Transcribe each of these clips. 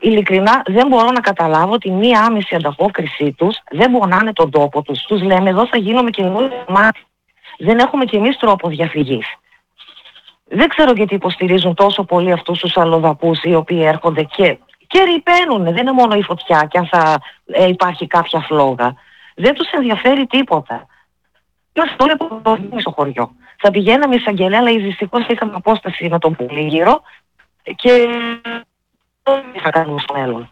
Ειλικρινά δεν μπορώ να καταλάβω τη μία άμεση ανταπόκρισή τους, δεν πονάνε τον τόπο τους. Τους λέμε εδώ θα γίνουμε καινούριο μάτι. Δεν έχουμε κι εμείς τρόπο διαφυγής. Δεν ξέρω γιατί υποστηρίζουν τόσο πολύ αυτούς τους αλλοδαπούς οι οποίοι έρχονται και ρηπαίνουν. Δεν είναι μόνο η φωτιά και αν θα υπάρχει κάποια φλόγα. Δεν τους ενδιαφέρει τίποτα. Είμαστε όλοι από στο χωριό. Θα πηγαίναμε εισαγγελέα, αλλά δυστυχώς είχαμε απόσταση με τον Πολύγυρο και δεν θα κάνουμε στο μέλλον.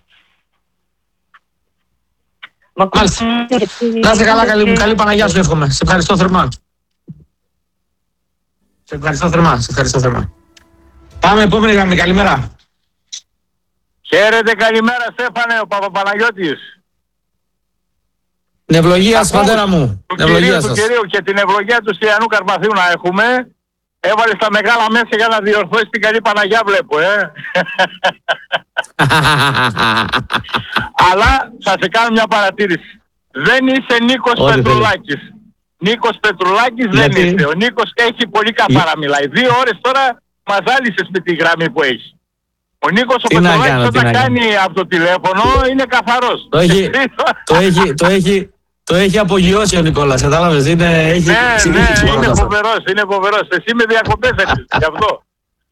Μάλιστα. Να είσαι καλά, καλή Παναγιά σου εύχομαι. Σε ευχαριστώ θερμά. Σε ευχαριστώ θερμά. Πάμε επόμενη γραμμή, καλημέρα. Χαίρετε, καλημέρα Στέφανε, ο Παπαπαναγιώτης. Την ευλογία σας, πατέρα μου. Του κυρίου και την ευλογία του Στυλιανού Καρπαθίου να έχουμε. Έβαλε τα μεγάλα μέσα για να διορθώσει την καλή Παναγιά, βλέπω, Αλλά θα σε κάνω μια παρατήρηση. Δεν είσαι Νίκος Πετρουλάκης. Νίκος Πετρουλάκης δεν είσαι. Ο Νίκος έχει πολύ καθαρά μιλάει. 2 ώρες τώρα μας άλυσες με τη γραμμή που έχει. Ο Νίκος ο Πετρουλάκης όταν κάνει από το τηλέφωνο είναι καθαρός. Το έχει απογειώσει ο Νικόλας, κατάλαβες, ναι, είναι φοβερός. Εσύ με διακοπές έρχεσαι, γι' αυτό.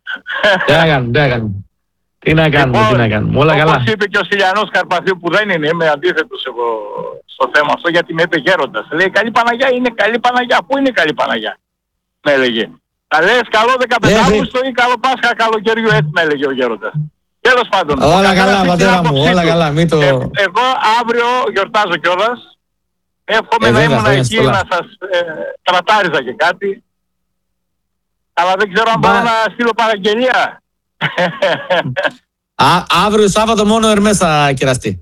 Τι να κάνουμε, όλα καλά. Όπως είπε και ο Στυλιανός Καρπαθίου που δεν είναι, είμαι αντίθετος εγώ στο θέμα αυτό γιατί με είπε γέροντας. Λέει καλή Παναγιά είναι καλή Παναγιά, πού είναι η καλή Παναγιά, με έλεγε. Θα λες καλό 15 Αύγουστο ή καλό Πάσχα καλοκαιριού, έτσι με έλεγε ο γέροντας. Τέλος πάντων. Όλα καλά πατέρα μου, όλα καλά. Εγώ αύριο γιορτάζω κιόλας. Εύχομαι να ήμουν εκεί να σας τρατάριζα και κάτι. Αλλά δεν ξέρω αν μπορώ να στείλω παραγγελία. Αύριο Σάββατο μόνο ο Ερμές θα κεραστεί.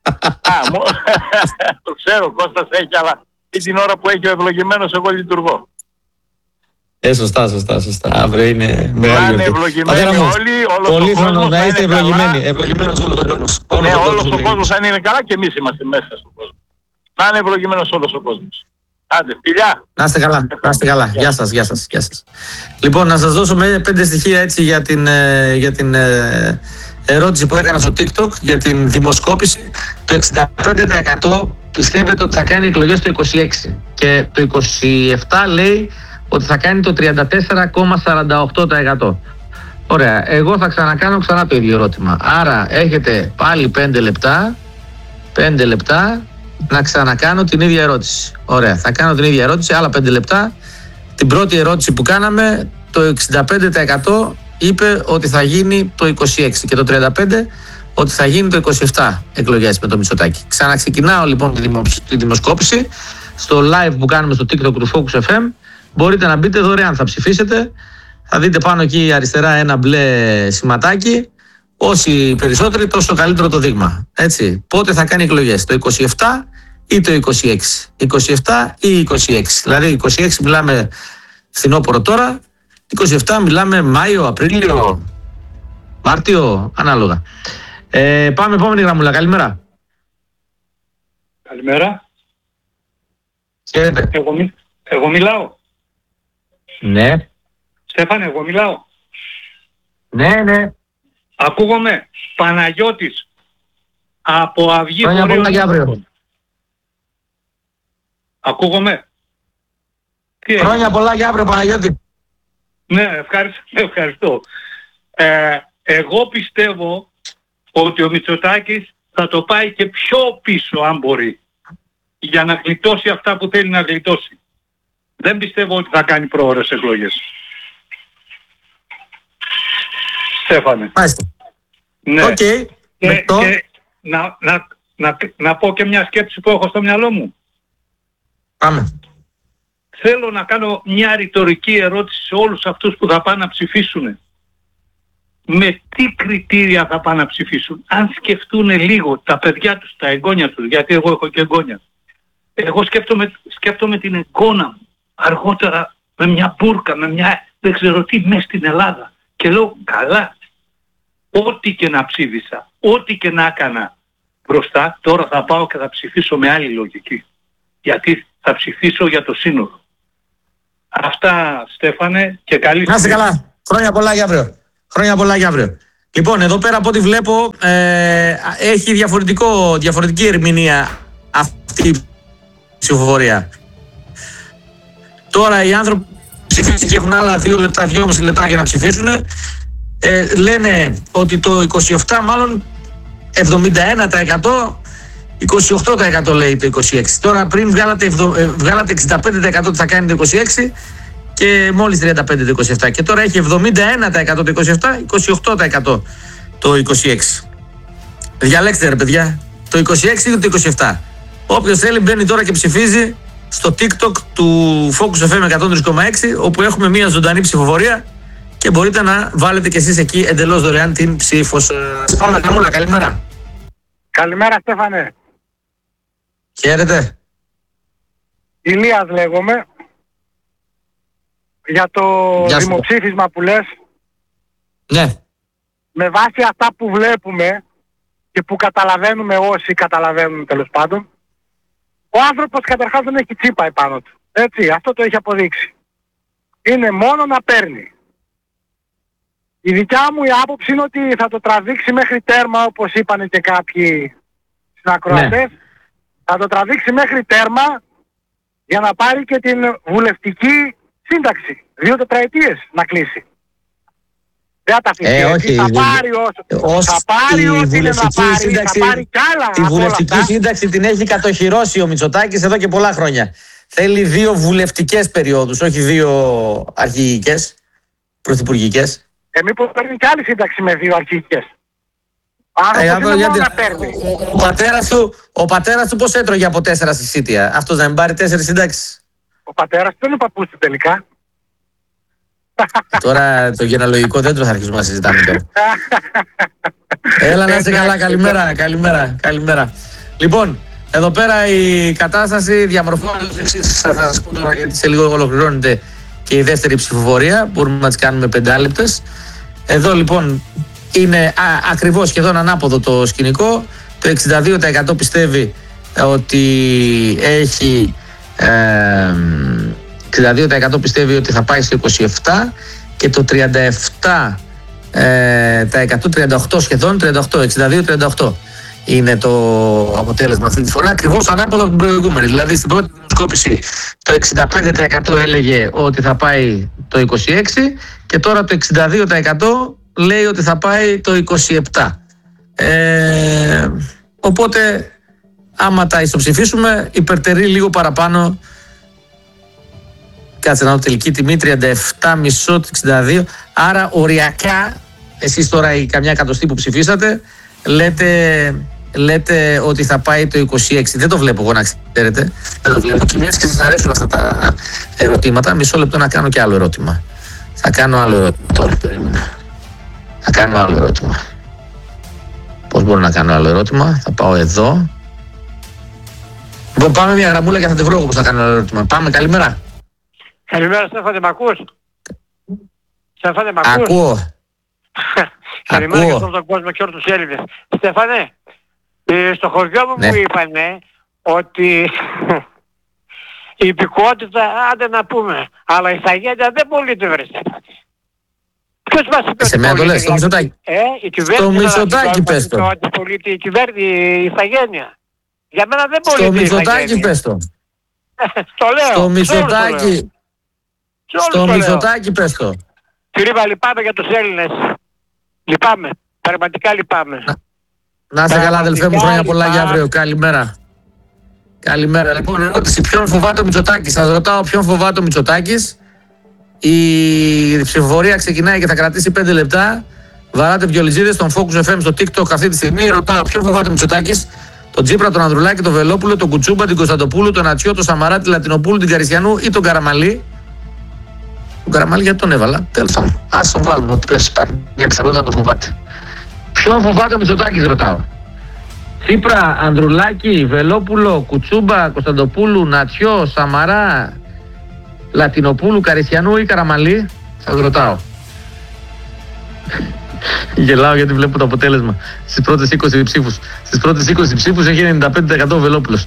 Το ξέρω, ο Κώστας έχει, αλλά την ώρα που έχει ο ευλογημένος εγώ λειτουργώ. Σωστά. Αύριο είναι μεγάλη. Να είναι ευλογημένοι όλοι, όλος ο κόσμος να είστε ευλογημένοι. Ευλογημένος όλος ο κόσμος. Ναι, όλος ο κόσμος αν είναι καλά και εμείς είμαστε μέσα στον κόσμο. Να είναι ευλογημένος όλος ο κόσμος. Άντε, φιλιά. Να είστε καλά. Γεια σας. Λοιπόν, να σας δώσω 5 στοιχεία έτσι για την ερώτηση που έκανα στο TikTok, για την δημοσκόπηση. Το 65% πιστεύετε ότι θα κάνει εκλογές το 26% και το 27% λέει ότι θα κάνει το 34,48%. Ωραία, εγώ θα ξανακάνω το ίδιο ερώτημα. Άρα έχετε πάλι 5 λεπτά να ξανακάνω την ίδια ερώτηση. Ωραία, θα κάνω την ίδια ερώτηση, άλλα 5 λεπτά. Την πρώτη ερώτηση που κάναμε, το 65% είπε ότι θα γίνει το 26% και το 35% ότι θα γίνει το 27% εκλογές με το Μητσοτάκη. Ξαναξεκινάω λοιπόν τη δημοσκόπηση στο live που κάνουμε στο TikTok του Focus FM. Μπορείτε να μπείτε δωρεάν, θα ψηφίσετε. Θα δείτε πάνω εκεί αριστερά ένα μπλε σηματάκι. Όσοι περισσότεροι, τόσο καλύτερο το δείγμα. Έτσι. Πότε θα κάνει εκλογές, το 27% ή το 26%. 27% ή 26%. Δηλαδή 26% μιλάμε φθινόπωρο τώρα, 27% μιλάμε Μάιο, Απρίλιο, Μάρτιο, ανάλογα. Πάμε επόμενη γραμμούλα. Καλημέρα. Καλημέρα. Χαίρετε. Εγώ μιλάω. Ναι. Στέφανε, εγώ μιλάω. Ναι. Ακούγομαι. Παναγιώτης. Από Αυγή Χωρίων. Ακούγομαι. Χρόνια πολλά για αύριο, Παναγιώτη. Ναι, ευχαριστώ. Εγώ πιστεύω ότι ο Μητσοτάκης θα το πάει και πιο πίσω αν μπορεί, για να γλιτώσει αυτά που θέλει να γλιτώσει. Δεν πιστεύω ότι θα κάνει πρόωρες εκλογές. Στέφανε. Μάλιστα. Ναι. Okay. Και να πω και μια σκέψη που έχω στο μυαλό μου. Πάμε. Θέλω να κάνω μια ρητορική ερώτηση σε όλους αυτούς που θα πάνε να ψηφίσουν. Με τι κριτήρια θα πάνε να ψηφίσουν? Αν σκεφτούν λίγο τα παιδιά τους, τα εγγόνια τους, γιατί εγώ έχω και εγγόνια. Εγώ σκέφτομαι την εγγόνα μου αργότερα με μια μπούρκα, με μια δεν ξέρω τι μες στην Ελλάδα. Και λέω καλά, ό,τι και να ψήφισα, ό,τι και να έκανα μπροστά, τώρα θα πάω και θα ψηφίσω με άλλη λογική. Γιατί θα ψηφίσω για το σύνολο. Αυτά, Στέφανε, και καλή να είστε καλά. Χρόνια πολλά για αύριο. Λοιπόν, εδώ πέρα από ό,τι βλέπω έχει διαφορετική ερμηνεία αυτή η ψηφοφορία. Τώρα οι άνθρωποι ψηφίσουν και έχουν άλλα 2 λεπτά, 2,5 λεπτά για να ψηφίσουν. Λένε ότι το 27 μάλλον 71%, 28% λέει το 26. Τώρα πριν βγάλατε 65% ότι θα κάνει το 26 και μόλις 35% το 27. Και τώρα έχει 71% το 27, 28% το 26. Διαλέξτε ρε παιδιά, το 26 ή το 27. Όποιος θέλει μπαίνει τώρα και ψηφίζει στο TikTok του Focus FM 103,6, όπου έχουμε μια ζωντανή ψηφοφορία και μπορείτε να βάλετε κι εσείς εκεί εντελώς δωρεάν την ψήφο σας. Πάμε Καμούλα, καλημέρα. Καλημέρα Στέφανε. Χαίρετε. Ηλίας λέγομαι. Για το δημοψήφισμα που λες. Ναι. Με βάση αυτά που βλέπουμε και που καταλαβαίνουμε, όσοι καταλαβαίνουν τέλος πάντων, ο άνθρωπος καταρχάς δεν έχει τσίπα επάνω του. Έτσι, αυτό το έχει αποδείξει. Είναι μόνο να παίρνει. Η δικιά μου η άποψη είναι ότι θα το τραβήξει μέχρι τέρμα, όπως είπανε και κάποιοι συνακροατές. Ναι. Θα το τραβήξει μέχρι τέρμα για να πάρει και την βουλευτική σύνταξη. 2 τετραετίες να κλείσει. Δεν θα τα αφήσει. Όχι, θα πάρει ό,τι είναι να πάρει. Σύνταξη, θα πάρει κι άλλα. τη βουλευτική σύνταξη την έχει κατοχυρώσει ο Μητσοτάκης εδώ και πολλά χρόνια. Θέλει 2 βουλευτικές περιόδους, όχι 2 αρχηγικές, πρωθυπουργικές. Μήπως παίρνει κι άλλη σύνταξη με 2 αρχηγικές. Ο πατέρας του πώς έτρωγε από 4 συσίτια. Αυτός να μην πάρει 4 σύνταξεις. Ο πατέρας του δεν είναι παππούς του τελικά. Τώρα το γενεαλογικό δέντρο θα αρχίσουμε να συζητάμε τώρα. Έλα να είστε καλά, καλημέρα. Λοιπόν, εδώ πέρα η κατάσταση διαμορφώνεται. Θα σας πω τώρα γιατί σε λίγο ολοκληρώνεται και η δεύτερη ψηφοφορία. Μπορούμε να τις κάνουμε 5 λεπτές. Εδώ λοιπόν είναι ακριβώς σχεδόν ανάποδο το σκηνικό. Το 62% πιστεύει ότι έχει 62% πιστεύει ότι θα πάει σε 27 και το 37% 38 σχεδόν 62-38 είναι το αποτέλεσμα αυτή τη φορά, ακριβώς ανάποδο από την προηγούμενη. Δηλαδή στην πρώτη δημοσκόπηση το 65% έλεγε ότι θα πάει το 26 και τώρα το 62% λέει ότι θα πάει το 27. Οπότε άμα τα ισοψηφίσουμε υπερτερεί λίγο παραπάνω. Κάτσε να δω τελική τιμή 37,5 62. Άρα οριακά εσείς τώρα οι καμιά εκατοστή που ψηφίσατε λέτε ότι θα πάει το 26. Δεν το βλέπω εγώ να ξέρετε. Δεν το βλέπω και μιας και σας αρέσουν αυτά τα ερωτήματα. Μισό λεπτό να κάνω και άλλο ερώτημα. Θα κάνω άλλο ερώτημα τώρα. Θα κάνω άλλο ερώτημα. Πώς μπορώ να κάνω άλλο ερώτημα? Θα πάω εδώ. Λοιπόν, πάμε μια γραμμούλα και θα τη βρω εγώ πώς θα κάνω άλλο ερώτημα. Πάμε, καλημέρα. Καλημέρα Στέφανε, μ' ακούς? Στέφανε, μ' ακούς? Ακούω. Καλημέρα για όλο τον κόσμο και όλους τους Έλληνες. Στέφανε, στο χωριό μου μου είπανε ότι η υπηκότητα, άντε να πούμε, αλλά η ηθαγένεια δεν πωλείται, βρε Στέφανε. Ποιος μας είπε σε μένα το λες, στο Μητσοτάκη. Στο Μητσοτάκη πες το. Ότι πωλείται η ηθαγένεια. Για μένα δεν πωλείται η ηθαγένεια. Στο Μητσοτάκη πες το. Το λέω. Στο Μητσοτάκη. Στο Μητσοτάκη πες το. Κυρία, λυπάμαι για τους Έλληνες. Λυπάμαι. Πραγματικά λυπάμαι. Να είστε καλά αδελφέ μου, χρόνια πολλά για αύριο. Καλημέρα. Καλημέρα. Λοιπόν, ερώτηση, ποιον φοβάται ο Μητσοτάκης? Σας ρωτάω ποιον φοβάται ο Μητσοτάκης. Η ψηφοφορία ξεκινάει και θα κρατήσει 5 λεπτά. Βαράτε βιολιτζίδες στον Focus FM στο TikTok αυτή τη στιγμή. Ρωτάω ποιον φοβάται ο Μητσοτάκης? Τον Τσίπρα, τον Ανδρουλάκη, τον Βελόπουλο, τον Κουτσούμπα, την Κωνσταντοπούλου, τον Ατσιό, τον Σαμαρά, την Λατινοπούλου, την Καριστιανού ή τον Καραμαλή? Τον Καραμαλή γιατί τον έβαλα? Τέλος πάντων. Ας τον βάλουμε. Ότι πες υπάρχει μια πιθανότητα να τον φοβάται. Ποιον φοβάται ο Μητσοτάκης, ρωτάω. Τσίπρα, Ανδρουλάκη, Βελόπουλο, Κουτσούμπα, Κωνσταντοπούλου, Νατσιό, Σαμαρά, Λατινοπούλου, Καριστιανού ή Καραμαλή? Σας ρωτάω. Γελάω γιατί βλέπω το αποτέλεσμα. Στις πρώτες 20 ψήφους. Στις πρώτες 20 ψήφους έχει 95% ο Βελόπουλος.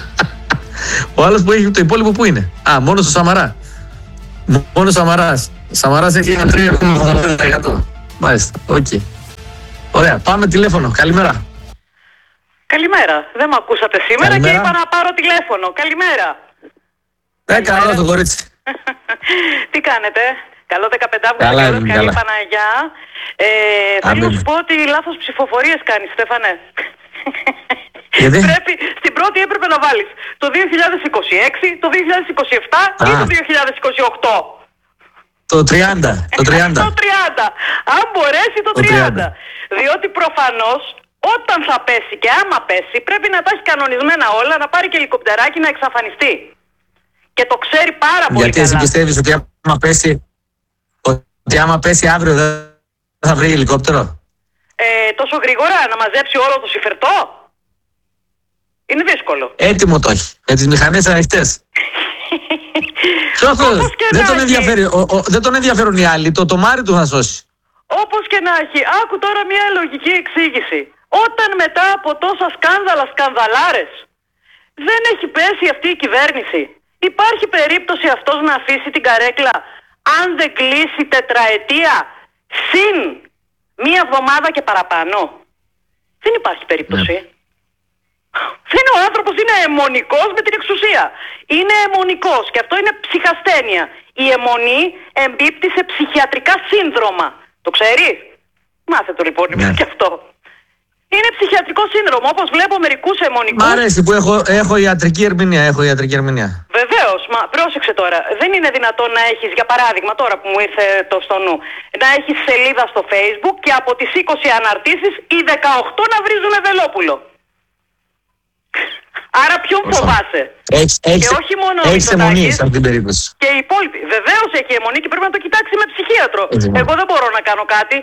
Ο άλλος που έχει το υπόλοιπο που είναι? Μόνο στο Σαμαρά. Μόνο Σαμαράς. Σαμαράς έχει ένα 3,85%. Μάλιστα, οκ. Ωραία, πάμε τηλέφωνο. Καλημέρα. Καλημέρα. Δεν με ακούσατε σήμερα. Καλημέρα. Και είπα να πάρω τηλέφωνο. Καλημέρα. Καλό το κορίτσι. Τι κάνετε? Καλό 15 Καλά, Αύγουστο. Καλή καλά. Παναγιά. Θέλω να σου πω ότι λάθος ψηφοφορίες κάνεις, Στέφανε. Γιατί? Πρέπει, στην πρώτη έπρεπε να βάλεις το 2026, το 2027 ή το 2028. Το 30. Το 30. Το 30. Αν μπορέσει το 30. Διότι προφανώς όταν θα πέσει και άμα πέσει πρέπει να τα έχει κανονισμένα όλα, να πάρει και ελικοπτεράκι να εξαφανιστεί. Και το ξέρει πάρα πολύ Γιατί καλά. εσύ πιστεύεις ότι άμα πέσει αύριο δεν θα βρει ελικόπτερο? Τόσο γρήγορα να μαζέψει όλο το συμφερτό. Είναι δύσκολο. Έτοιμο το έχει. Με τις μηχανές ανοιχτές. Όπως και Δεν να τον έχει. ενδιαφέρει. Δεν τον ενδιαφέρουν οι άλλοι. Το τομάρι του θα σώσει. Όπως και να έχει. Άκου τώρα μια λογική εξήγηση. Όταν μετά από τόσα σκάνδαλα, σκανδαλάρες, δεν έχει πέσει αυτή η κυβέρνηση, υπάρχει περίπτωση αυτός να αφήσει την καρέκλα αν δεν κλείσει τετραετία συν μία εβδομάδα και παραπάνω? Δεν υπάρχει περίπτωση. Δεν, ο άνθρωπος είναι αιμονικός με την εξουσία. Είναι αιμονικός και αυτό είναι ψυχασθένεια. Η αιμονή εμπίπτει σε ψυχιατρικά σύνδρομα. Το ξέρεις? Μάθε το λοιπόν, και αυτό. Είναι ψυχιατρικό σύνδρομο, όπως βλέπω μερικούς αιμονικούς. Μ' αρέσει που έχω ιατρική ερμηνεία. Βεβαίως, μα πρόσεξε τώρα. Δεν είναι δυνατόν να έχεις, για παράδειγμα, τώρα που μου ήρθε το στο νου, να έχεις σελίδα στο Facebook και από τις 20 αναρτήσεις οι 18 να βρίζουν Βελόπουλο. Άρα ποιον φοβάσαι? Και όχι μόνο ο Έχεις αιμονή Μητσοτάκης, σε αυτήν την περίπτωση. και οι υπόλοιποι. Βεβαίως έχει αιμονή και πρέπει να το κοιτάξει με ψυχίατρο. Εγώ δεν μπορώ να κάνω κάτι.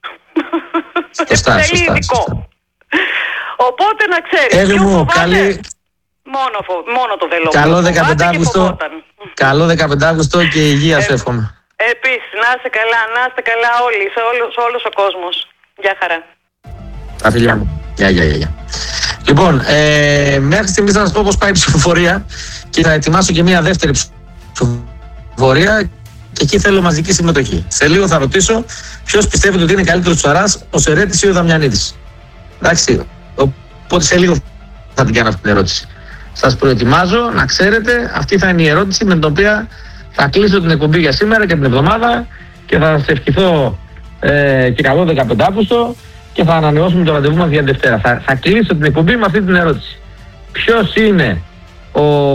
Θέλει ειδικό. Οπότε να ξέρεις, Εύη ποιον μου, φοβάσαι? Μόνο το Βελόπουλο. Καλό Φοβάται 15 και Αύγουστο. φοβόταν. Καλό 15 Αύγουστο και υγεία σου εύχομαι. Επίσης, να είστε καλά όλοι, σε όλος ο κόσμος. Γεια χαρά. Τα φιλιά μου. Γεια. Λοιπόν, μέχρι στιγμής θα σας πω πώς πάει η ψηφοφορία και θα ετοιμάσω και μια δεύτερη ψηφοφορία και εκεί θέλω μαζική συμμετοχή. Σε λίγο θα ρωτήσω ποιος πιστεύετε ότι είναι καλύτερος Τσαράς, ο Σερέτης ή ο Δαμιανίδης. Εντάξει, οπότε σε λίγο θα την κάνω αυτή την ερώτηση. Σας προετοιμάζω να ξέρετε, αυτή θα είναι η ερώτηση με την οποία θα κλείσω την εκπομπή για σήμερα και την εβδομάδα και θα σας ευχηθώ και καλό 15 Αύγουστο και θα ανανεώσουμε το ραντεβού μας για Δευτέρα. Θα κλείσω την εκπομπή με αυτή την ερώτηση. Ποιος είναι ο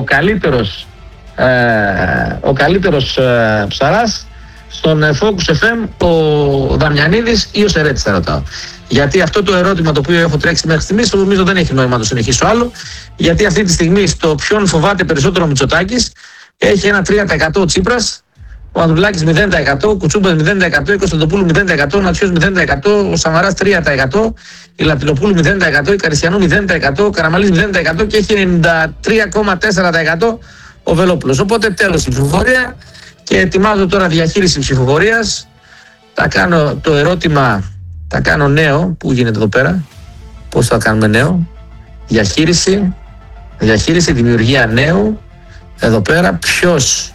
καλύτερος ψαράς στον Focus FM, ο Δαμιανίδης ή ο Σερέτης, θα ρωτάω. Γιατί αυτό το ερώτημα το οποίο έχω τρέξει μέχρι στιγμής, νομίζω δεν έχει νόημα να το συνεχίσω άλλο. Γιατί αυτή τη στιγμή στο ποιον φοβάται περισσότερο ο Μητσοτάκης έχει ένα 3% ο Τσίπρας, ο Ανδρουλάκης 0%, ο Κουτσούμπας 0%, η Κωνσταντοπούλου 0%, ο Νατσιός 0%, ο Σαμαράς 3%, η Λαπτινοπούλου 0%, η Καριστιανού 0%, ο Καραμαλής 0% και έχει 93,4% ο Βελόπουλος. Οπότε τέλος η ψηφοφορία και ετοιμάζω τώρα διαχείριση ψηφοφορίας. Θα κάνω το ερώτημα, θα κάνω νέο, πού γίνεται εδώ πέρα, πώς θα κάνουμε νέο, διαχείριση, δημιουργία νέου, εδώ πέρα, ποιος,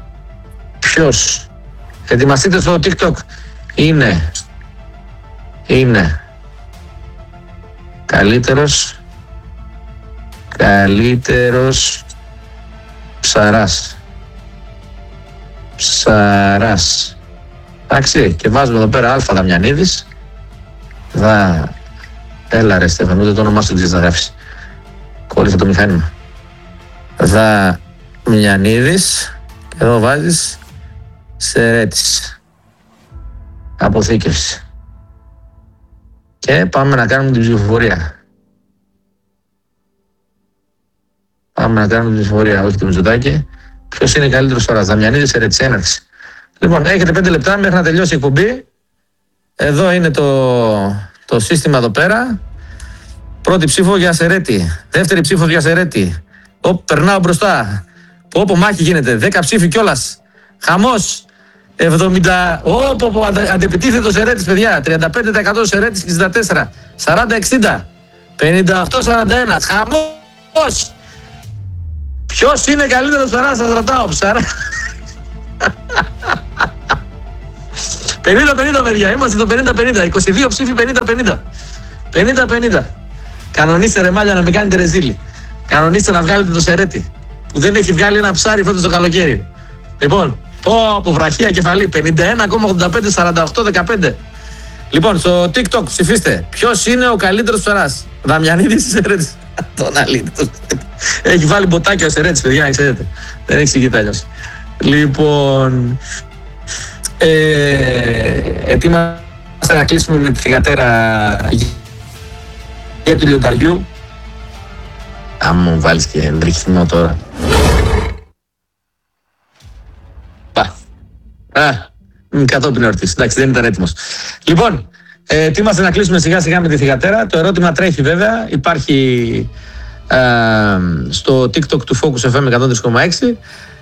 ετοιμαστείτε στο TikTok, είναι καλύτερος ψαράς. Εντάξει, και βάζουμε εδώ πέρα Αλφα Δαμιανίδης. Έλα ρε Στέφανο, ούτε το όνομά σου ξέρεις να γράφεις. Κόλλησε το μηχάνημα. Δαμιανίδης. Και εδώ βάζεις Σερέτης. Αποθήκευση. Και πάμε να κάνουμε την ψηφοφορία. Όχι το Μητσοτάκη. Ποιος είναι καλύτερος τώρα, Δαμιανίδης, Σερέτης, έναρξη. Λοιπόν, έχετε 5 λεπτά μέχρι να τελειώσει η εκπομπή. Εδώ είναι το σύστημα εδώ πέρα. Πρώτη ψήφο για Σερέτη. Δεύτερη ψήφος για Σερέτη. Περνάω μπροστά. Όπου μάχη γίνεται. 10 ψήφοι κιόλας. Χαμός. 70. Αντεπιτίθετο Σερέτης, παιδιά. 35% Σερέτης, 64. 40-60. 58-41. Χαμός. Ποιος είναι καλύτερος ψαράς, σας ρωτάω. 50-50 παιδιά, είμαστε στο 50-50. 22 ψήφοι 50-50. 50-50. Κανονίστε ρε μάλια να με κάνετε ρεζίλι. Κανονίστε να βγάλετε το Σερέτη. Που δεν έχει βγάλει ένα ψάρι φέτος το καλοκαίρι. Λοιπόν, από βραχία κεφαλή. 51,85-48-15. Λοιπόν, στο TikTok ψηφίστε. Ποιος είναι ο καλύτερος ψαράς? Δαμιανίδης ή Σερέτης? Τον αλήθεια. Έχει βάλει μποτάκια ο Σερέτης, παιδιά, να ξέρετε. Δεν εξηγείται αλλιώς. Λοιπόν, ετοίμαστε να κλείσουμε με τη θυγατέρα για του λιονταριού. Αν μου βάλεις και ρηχτινό τώρα. Κατόπιν εορτής. Εντάξει, δεν ήταν έτοιμος. Λοιπόν, ετοίμαστε να κλείσουμε σιγά σιγά με τη θυγατέρα. Το ερώτημα τρέχει βέβαια. Υπάρχει στο TikTok του Focus FM 103,6.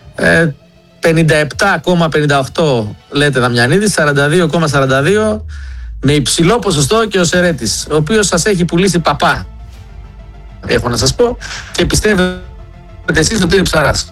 57,58 λέτε Δαμιανίδης, 42,42 με υψηλό ποσοστό και ο Σερέτης, ο οποίος σας έχει πουλήσει παπά, έχω να σας πω, και πιστεύετε εσείς ότι είναι ψαράς.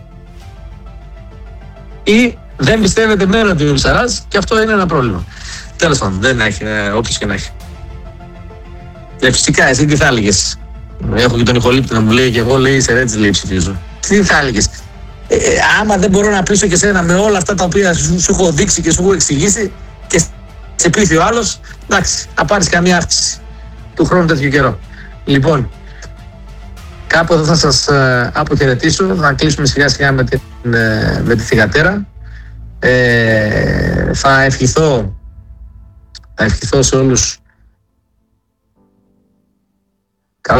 Ή δεν πιστεύετε μένα ότι είναι ψαράς και αυτό είναι ένα πρόβλημα. Τέλος πάντων, δεν έχει, όποιος και να έχει. Φυσικά, εσύ τι θα έλεγες? Έχω και τον Ιχολήπτη να μου λέει και εγώ, λέει Σερέτης, λέει ψηφίζω. Τι θα έλεγες? Άμα δεν μπορώ να πείσω και σένα με όλα αυτά τα οποία σου έχω δείξει και σου έχω εξηγήσει και σε πείθει ο άλλος, εντάξει, θα πάρεις καμία αύξηση του χρόνου τέτοιο καιρό. Λοιπόν, κάπου εδώ θα σας αποχαιρετήσω, θα κλείσουμε σιγά σιγά με τη θυγατέρα. Θα ευχηθώ σε όλους καλό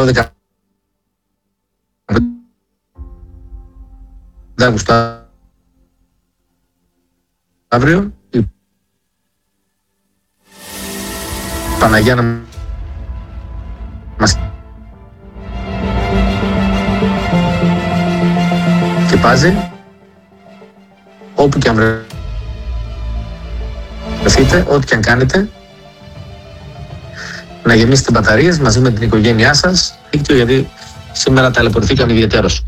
Αύγουστο αύριο η Παναγιά να μας σκεπάζει όπου και αν βρεθείτε, ό,τι και αν κάνετε, να γεμίσετε μπαταρίες μαζί με την οικογένειά σας, γιατί σήμερα ταλαιπωρηθήκαμε ιδιαίτερως.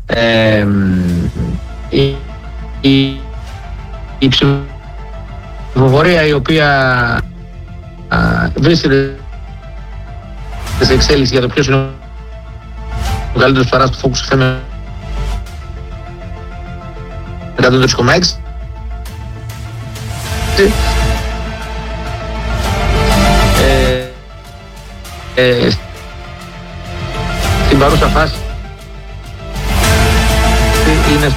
Η ψηφοφορία η οποία βρίσκεται σε εξέλιξη για το ποιος είναι ο καλύτερος ψαράς του Focus FM 103,6. Στην παρούσα φάση είναι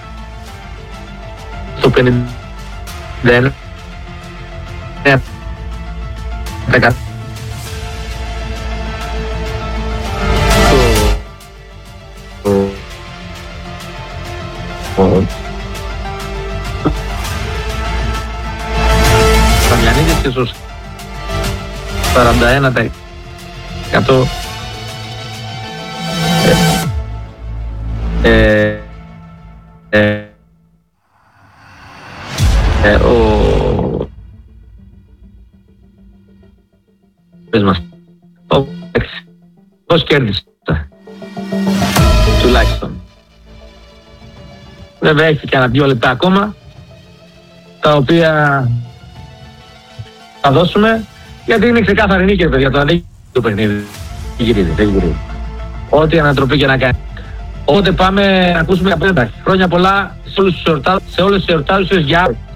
στο 51%. Δαμιανίδης και στο 41%. Πες μας. Πώς κέρδισε τουλάχιστον. Βέβαια έχει και ένα 2 λεπτά ακόμα, τα οποία θα δώσουμε, γιατί είναι ξεκάθαρη νίκη, παιδιά. Τώρα δεν το παιχνίδι. Δεν γυρίζει. Ό,τι ανατροπή και να κάνει. Οπότε πάμε να ακούσουμε απέναντι. Χρόνια πολλά σε όλες τις εορτάζουσες για